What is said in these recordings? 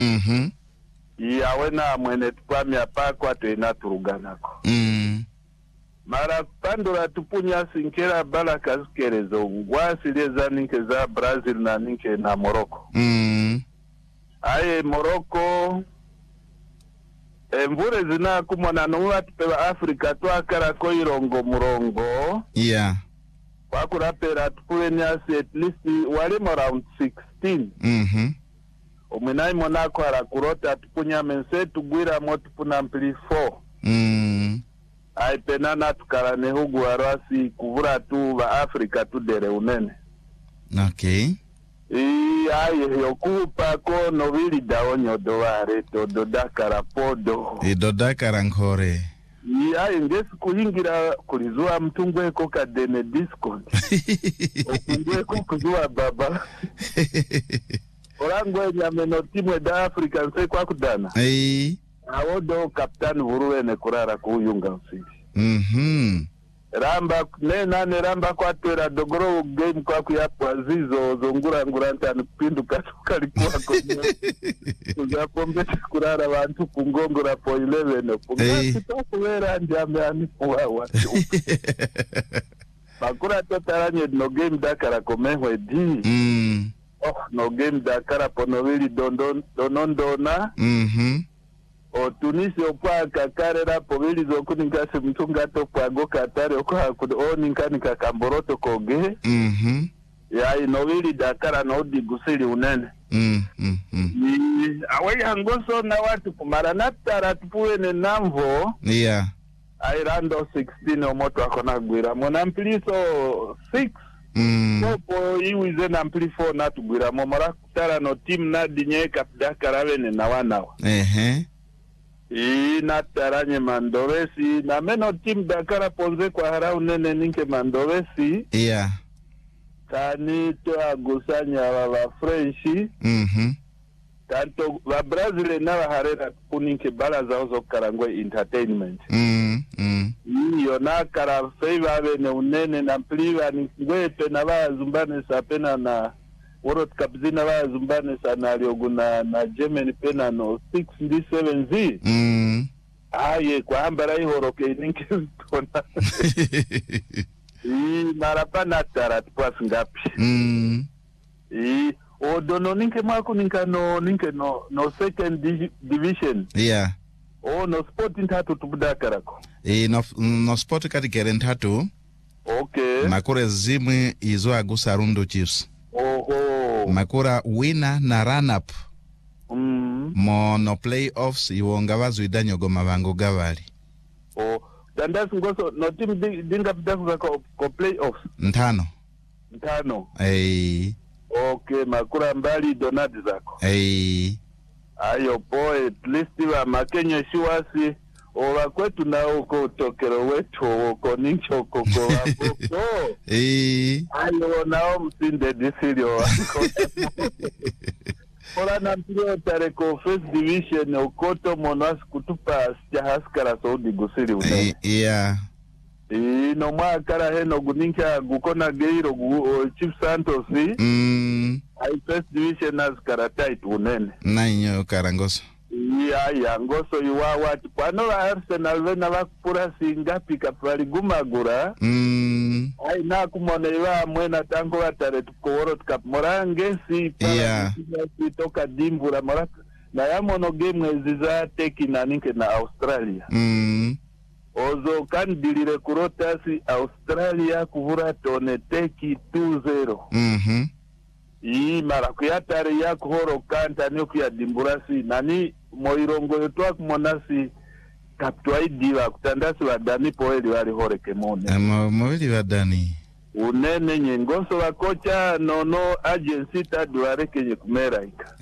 Yawena mwene tukwami apakwa tuena turuganako. Mara pandura tupunya sinkera bala kazikerezo ngwasi leza ninke za Brazil na ninke na Morocco. Aye Morocco mvure zina kumona nuwa tupewa Afrika tuakara koirongo murongo. Wakurapera tupuwe nyasi at least walimu around 16. Uminai monako harakurota tupunya mense tugwira motupuna mpili 4. Aipenana tukarane hugu warasi kuvura tu wa Afrika tu dere unene. Aye yokupa ko novili daonyo doare to dakara podo. Dakara nkore. Aye ngesi kuhingira kulizua mtungwe ko kadene disco. Okungwe ko kuzua baba. Orangwe nyameno timwe da Afrika nse kwa kudana. Awodo kapitani vuruwene kurara kuyunga usiri. Ramba nene ramba kwa tuera dogoro game kwa kuyapwa zizo zongura nguranta nipindu katuka likuwa kuzapombe kurara wantu kungongura po 11 pungasi kuwera njame anifuwa watu. Bakura totaranye no game dakara komehwe di. No game dakara ponovili donondona. O Tunisi opwa kakarera povili zokuni ngase mtungato kwa goka atare okwa kudoni nkani kakamboroto koge. Ya inovili dakara na odi gusili unene. Awe hangoso na watu kumaranata ratupuwe ne namvo. Airando 16 omoto akona gwira. Mona mpiliso 6. Popo iwize na mpili 4 natu gwira. Momora kutara no team na dinye kapdakara wene na wanawa. Nataranye mandovesi na meno team Dakara ponze kwa harau nene ninke mandovesi. Tani to agusanya wa Frenchi. Tanto wa Brazil na wa harera kuninke bala za ozo karangwe entertainment. Yona kara feiva wene unene na mpliwa ni ngwepe na wa zumbane sa pena na World Cup zina wa zumbane sana alioguna na Germany pena no 6-7Z. Aye kwa hambara ihoroke ninke tona. Marapana tara tupwa singapi. Odono ninke maku ninke no second division. No sport intatu tubudakarako. No sport kati kere ntatu. Makure zimwe izo agusa Rundo Chiefs. Makura winner na run-up. No playoffs iwonga wazu idanyo goma vango gavali. Dandasi ngoso no team dinga pitaku ko playoffs. Ntano. Makura mbali donati zako. Ayo boy, at least wa makenye shiwasi. Owa kwetu na uko tokero wetu uko nincho koko wako. Ayo nao msinde disirio wako. Ola na mpiro tareko first division ukoto monasi kutupa sijahaskara saudi gusiri unene. No mwakara heno guninka gukona geiro Chief Santos. First division haskara tight unene. Na inyo karangoso. Ngoso yuwa watu pano wa Arsenal vena wakupura singapi kapali gumagura. Na kumone yuwa mwena tango watare tuko World Cup morangesi para toka dimbura moraka na ya mono game ziza teki na ninke na Australia. Ozo kandilire kurotasi Australia kuvura tone teki 2-0. Mara kuyatare ya kuhoro kanta niyo kuya dimburasi nani moirongo yotua kumonasi kaptua idiwa kutandasi wadani poeli wali horeke mone. Mweli wadani. Unene nyengoso wa kocha nono agency taduare kenye kumeraika.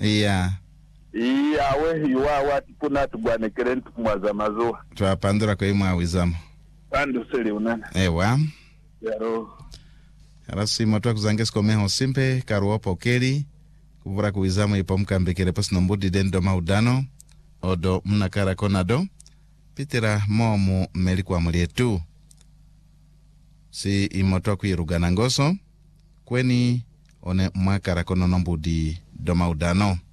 Awe yuwa wati puna tugwane kerentu kumwaza mazuwa. Tuwapandura kwa imu awizamu. Pandu sili unene. Yaro. Arasi matuwa kuzangesi komeho simpe karuopo keli. Kuvura kuwizamu ipo mkambekere posi nombudi dendo maudano. Odo mnakara konado. Pitira momu melikuwa mulietu. Si imotoa kuirugana ngoso. Kweni one mwakara kono nombudi do maudano.